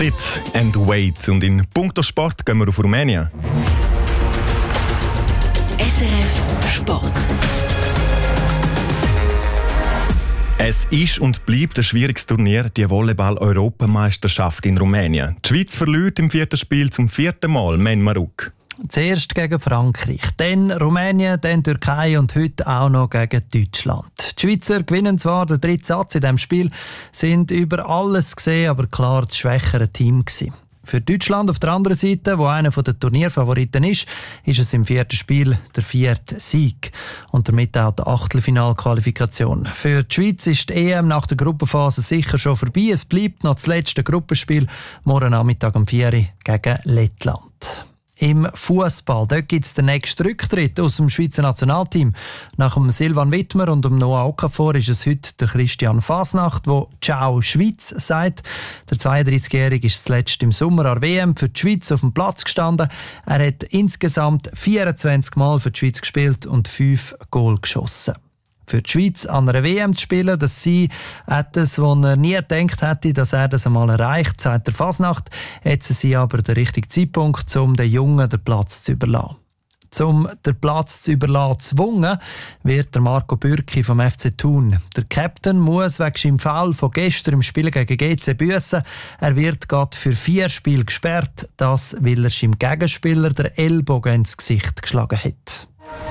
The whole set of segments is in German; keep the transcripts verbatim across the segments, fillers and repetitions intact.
Sit and wait. Und in puncto Sport gehen wir auf Rumänien. S R F Sport. Es ist und bleibt ein schwieriges Turnier, die Volleyball-Europameisterschaft in Rumänien. Die Schweiz verliert im vierten Spiel zum vierten Mal Men Maruk. Zuerst gegen Frankreich, dann Rumänien, dann Türkei und heute auch noch gegen Deutschland. Die Schweizer gewinnen zwar den dritten Satz in diesem Spiel, sind über alles gesehen, aber klar das schwächere Team gewesen. Für Deutschland auf der anderen Seite, wo einer der Turnierfavoriten ist, ist es im vierten Spiel der vierte Sieg und damit auch die Achtelfinalqualifikation. Für die Schweiz ist die E M nach der Gruppenphase sicher schon vorbei. Es bleibt noch das letzte Gruppenspiel morgen Nachmittag um vier Uhr gegen Lettland. Im Fußball gibt es den nächsten Rücktritt aus dem Schweizer Nationalteam. Nach dem Silvan Wittmer und dem Noah Okafor ist es heute der Christian Fasnacht, der «Ciao Schweiz» sagt. Der zweiunddreißigjährige ist zuletzt im Sommer an der W M für die Schweiz auf dem Platz gestanden. Er hat insgesamt vierundzwanzig Mal für die Schweiz gespielt und fünf Goal geschossen. Für die Schweiz an einer W M zu spielen, das sei etwas, wo er nie gedacht hätte, dass er das einmal erreicht, sagt der Fasnacht. Jetzt sei aber der richtige Zeitpunkt, um den Jungen den Platz zu überlassen. Um den Platz zu überlassen gezwungen wird der Marco Bürki vom F C Thun. Der Captain muss wegen seinem Foul von gestern im Spiel gegen G C büssen. Er wird gerade für vier Spiele gesperrt, das weil er seinem Gegenspieler der Ellbogen ins Gesicht geschlagen hat.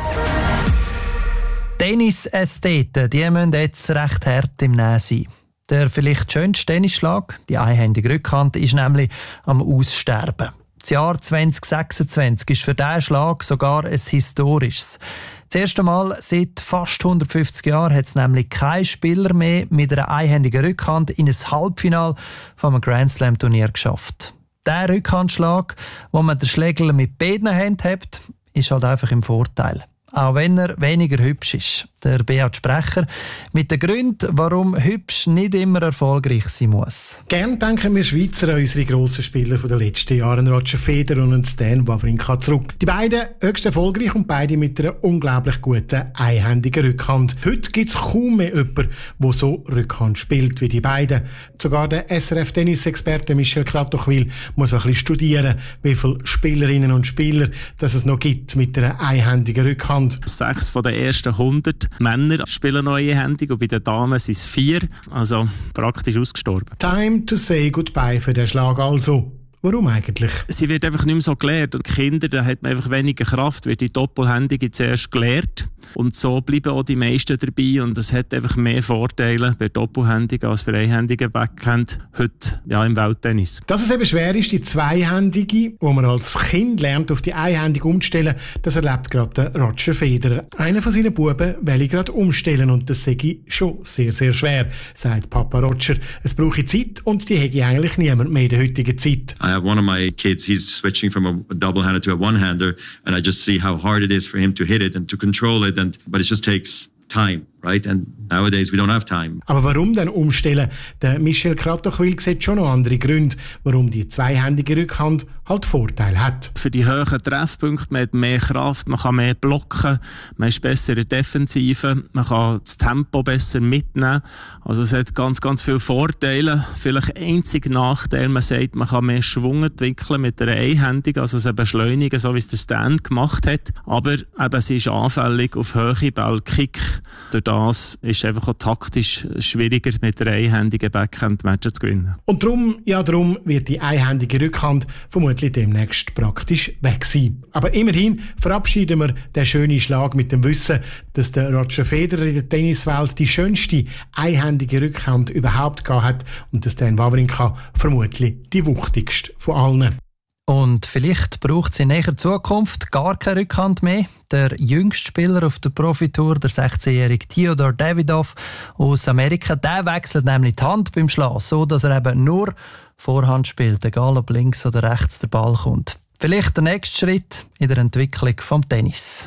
Tennisästheten, die müssen jetzt recht hart im Nähen sein. Der vielleicht schönste Tennisschlag, die einhändige Rückhand, ist nämlich am Aussterben. Das Jahr zwanzig sechsundzwanzig ist für diesen Schlag sogar ein historisches. Das erste Mal seit fast hundertfünfzig Jahren hat es nämlich kein Spieler mehr mit einer einhändigen Rückhand in ein Halbfinale von einem Grand Slam Turnier geschafft. Der Rückhandschlag, wo man den Schläger mit beiden Händen hat, ist halt einfach im Vorteil. Auch wenn er weniger hübsch ist. Der Beat Sprecher mit den Gründen, warum hübsch nicht immer erfolgreich sein muss. Gern denken wir Schweizer an unsere grossen Spieler der letzten Jahre, Roger Federer und Stan Wawrinka, zurück. Die beiden höchst erfolgreich und beide mit einer unglaublich guten einhändigen Rückhand. Heute gibt es kaum mehr jemanden, der so Rückhand spielt wie die beiden. Sogar der S R F-Tennis-Experte Michel Kratochwil muss ein bisschen studieren, wie viele Spielerinnen und Spieler dass es noch gibt mit einer einhändigen Rückhand. Sechs von den ersten hundert Männer spielen noch einhändig und bei den Damen sind es vier, also praktisch ausgestorben. Time to say goodbye für den Schlag also. Warum eigentlich? Sie wird einfach nicht mehr so gelehrt. Und Kinder, da hat man einfach weniger Kraft, wird die Doppelhändige zuerst gelehrt. Und so bleiben auch die meisten dabei. Und es hat einfach mehr Vorteile bei Doppelhändigen als bei einhändigen Backhand heute ja, im Welttennis. Dass es eben schwer ist, die zweihändige, wo man als Kind lernt, auf die einhändige umzustellen, das erlebt gerade Roger Federer. Einer von seinen Buben will ich gerade umstellen und das sei schon sehr, sehr schwer, sagt Papa Roger. Es brauche Zeit und die hätte eigentlich niemand mehr in der heutigen Zeit. I have one of my kids, he's switching from a double-hander to a one-hander, and I just see how hard it is for him to hit it and to control it, and but it just takes time, right? And nowadays we don't have time. Aber warum dann umstellen? Der Michel Kratochwil sieht schon noch andere Gründe, warum die zweihändige Rückhand halt Vorteil hat. Für die hohen Treffpunkte, man hat mehr Kraft, man kann mehr blocken, man ist besser in der Defensive, man kann das Tempo besser mitnehmen. Also es hat ganz, ganz viele Vorteile. Vielleicht einzig Nachteil, man sagt, man kann mehr Schwung entwickeln mit einer Einhändigen, also es beschleunigen, so wie es der Stan gemacht hat. Aber eben, sie ist anfällig auf hohe Ball, Kick. Durch das ist es einfach auch taktisch schwieriger, mit einer einhändigen Backhand-Matches zu gewinnen. Und darum, ja darum wird die einhändige Rückhand vermutlich demnächst praktisch weg sein. Aber immerhin verabschieden wir den schönen Schlag mit dem Wissen, dass der Roger Federer in der Tenniswelt die schönste einhändige Rückhand überhaupt gehabt hat und dass Stan Wawrinka vermutlich die wuchtigste von allen. Und vielleicht braucht es in näherer Zukunft gar keine Rückhand mehr. Der jüngste Spieler auf der Profitour, der sechzehnjährige Theodor Davidoff aus Amerika, der wechselt nämlich die Hand beim Schlagen, so dass er eben nur Vorhand spielt, egal ob links oder rechts der Ball kommt. Vielleicht der nächste Schritt in der Entwicklung vom Tennis.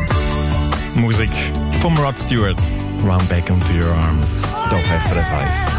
Musik vom Rod Stewart. Run back into your arms. Doch S R F eins.